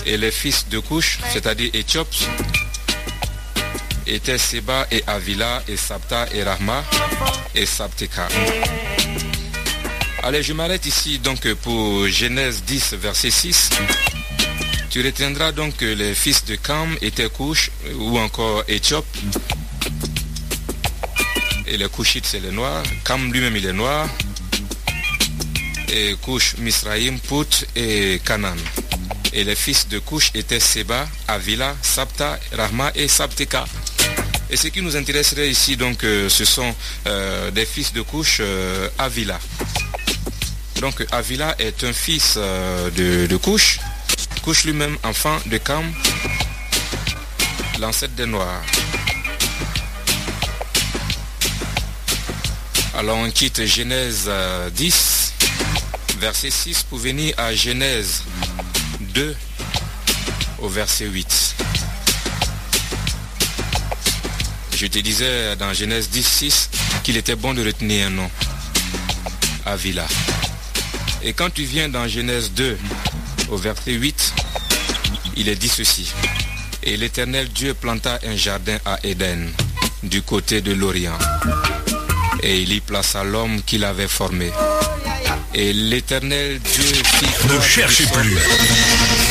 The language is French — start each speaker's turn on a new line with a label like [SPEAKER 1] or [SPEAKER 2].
[SPEAKER 1] Et les fils de Cush, c'est-à-dire Éthiopes, étaient Séba et Havila et Sabta et Rahma et Sabteka. Allez, je m'arrête ici donc pour Genèse 10, verset 6. Tu retiendras donc que les fils de Cam étaient Cush ou encore Éthiopes. Et les Cushites, c'est les Noirs. Cam lui-même, il est noir. Et Cush, Misraïm, Put et Canaan. Et les fils de Cush étaient Séba, Havila, Sabta, Rahma et Sabteka. Et ce qui nous intéresserait ici, donc, ce sont des fils de Cush, Havila. Donc, Havila est un fils de Cush. Cush lui-même, enfant de Cam, l'ancêtre des Noirs. Alors, on quitte Genèse 10, verset 6, pour venir à Genèse 2, au verset 8. Je te disais dans Genèse 10, 6 qu'il était bon de retenir un nom, Havila. Et quand tu viens dans Genèse 2, au verset 8, il est dit ceci. Et l'Éternel Dieu planta un jardin à Éden, du côté de l'Orient. Et il y plaça l'homme qu'il avait formé. Et l'Éternel Dieu fit...
[SPEAKER 2] Ne cherchez plus.